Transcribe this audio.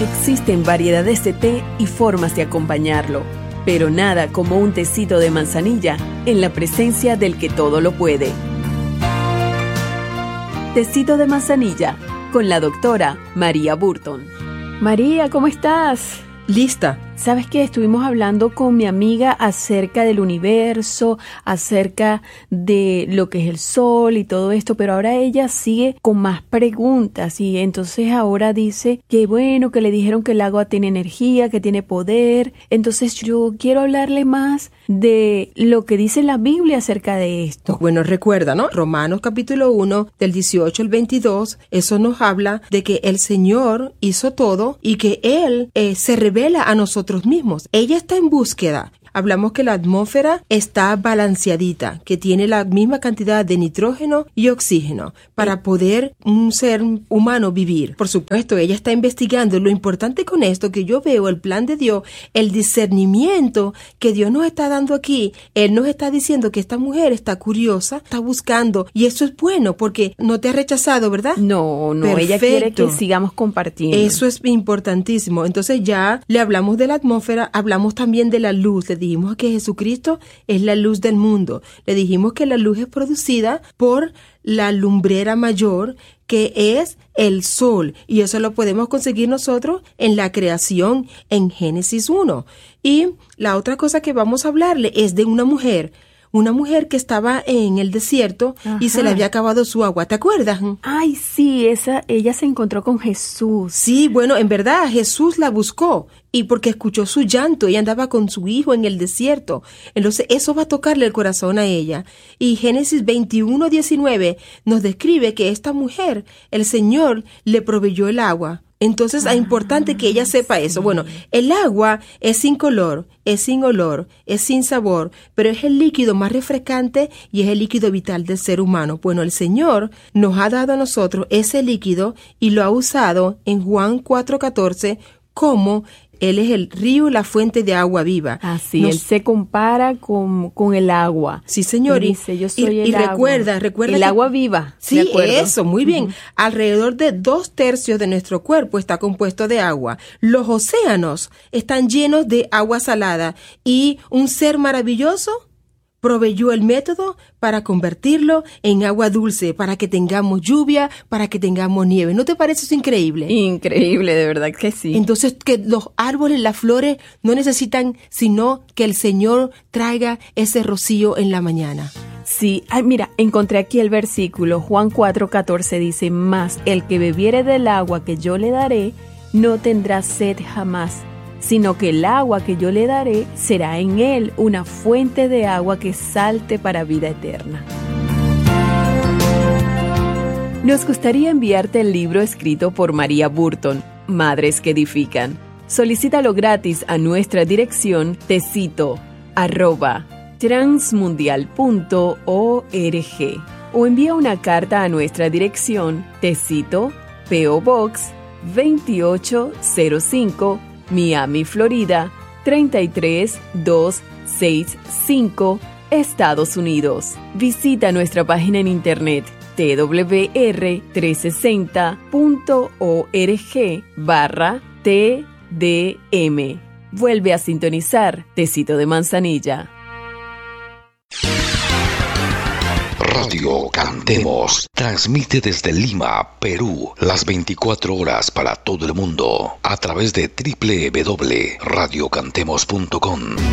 que existen variedades de té y formas de acompañarlo, pero nada como un tecito de manzanilla en la presencia del que todo lo puede. Tecito de manzanilla con la doctora María Burton. María, ¿cómo estás? Lista. ¿Sabes qué? Estuvimos hablando con mi amiga acerca del universo, acerca de lo que es el sol y todo esto, pero ahora ella sigue con más preguntas y entonces ahora dice que bueno, que le dijeron que el agua tiene energía, que tiene poder. Entonces yo quiero hablarle más de lo que dice la Biblia acerca de esto. Bueno, recuerda, ¿no? Romanos capítulo 1, del 18 al 22, eso nos habla de que el Señor hizo todo y que Él se revela a nosotros mismos. Ella está en búsqueda. Hablamos que la atmósfera está balanceadita, que tiene la misma cantidad de nitrógeno y oxígeno para poder un ser humano vivir. Por supuesto, ella está investigando. Lo importante con esto que yo veo el plan de Dios, el discernimiento que Dios nos está dando aquí. Él nos está diciendo que esta mujer está curiosa, está buscando, y eso es bueno porque no te ha rechazado, ¿verdad? No, Perfecto. Ella quiere que sigamos compartiendo. Eso es importantísimo. Entonces ya le hablamos de la atmósfera, hablamos también de la luz. Le dijimos que Jesucristo es la luz del mundo. Le dijimos que la luz es producida por la lumbrera mayor, que es el sol, y eso lo podemos conseguir nosotros en la creación en Génesis 1. Y la otra cosa que vamos a hablarle es de una mujer que estaba en el desierto. Ajá. Y se le había acabado su agua, ¿te acuerdas? Ay, sí, ella se encontró con Jesús. Sí, bueno, en verdad Jesús la buscó y porque escuchó su llanto, ella andaba con su hijo en el desierto. Entonces eso va a tocarle el corazón a ella. Y Génesis 21:19 nos describe que esta mujer, el Señor le proveyó el agua. Entonces es importante que ella sepa eso. Bueno, el agua es sin color, es sin olor, es sin sabor, pero es el líquido más refrescante y es el líquido vital del ser humano. Bueno, el Señor nos ha dado a nosotros ese líquido y lo ha usado en Juan 4:14 como Él es el río, la fuente de agua viva. Así, Él se compara con el agua. Sí, señor. Él dice, yo soy el agua. Recuerda el agua viva. Sí, eso, muy bien. Alrededor de 2/3 de nuestro cuerpo está compuesto de agua. Los océanos están llenos de agua salada y un ser maravilloso proveyó el método para convertirlo en agua dulce, para que tengamos lluvia, para que tengamos nieve. ¿No te parece eso increíble? Increíble, de verdad que sí. Entonces, que los árboles, las flores, no necesitan sino que el Señor traiga ese rocío en la mañana. Sí, ay, mira, encontré aquí el versículo. Juan 4:14 dice, mas el que bebiere del agua que yo le daré, no tendrá sed jamás, sino que el agua que yo le daré será en él una fuente de agua que salte para vida eterna. Nos gustaría enviarte el libro escrito por María Burton, Madres que Edifican. Solicítalo gratis a nuestra dirección tecito@transmundial.org o envía una carta a nuestra dirección Tecito, P.O. Box 2805, Miami, Florida, 33265, Estados Unidos. Visita nuestra página en internet twr360.org/TDM. Vuelve a sintonizar Tecito de Manzanilla. Radio Cantemos transmite desde Lima, Perú, las 24 horas para todo el mundo a través de www.radiocantemos.com.